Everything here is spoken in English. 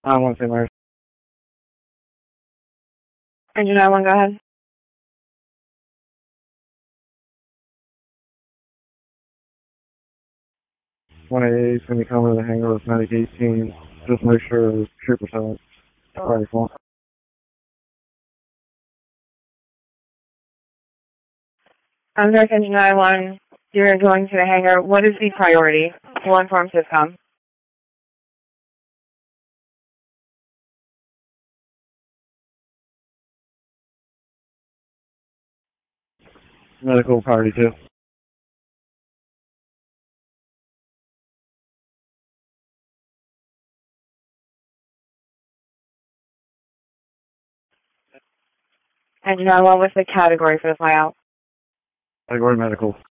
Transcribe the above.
I want to say Myers. Engine 91, go ahead. 188 is going to be coming to the hangar with Medic 18. Just make sure the troopers have a rifle. Direct Engine 91, you're going to the hangar. What is the priority? We'll inform SysCom. Medical priority 2. Engine 91, what's the category for the flyout? Category medical.